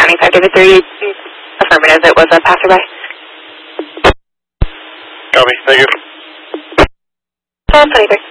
95 David 3, affirmative, it was a passerby. Copy, thank you. 23.